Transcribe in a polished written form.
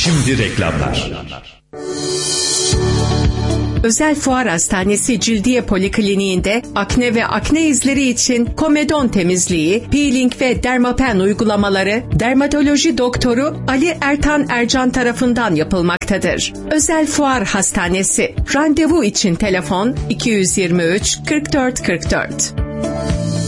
Şimdi reklamlar. Özel Fuar Hastanesi Cildiye Polikliniğinde akne ve akne izleri için komedon temizliği, peeling ve dermapen uygulamaları dermatoloji doktoru Ali Ertan Ercan tarafından yapılmaktadır. Özel Fuar Hastanesi. Randevu için telefon 223 44 44.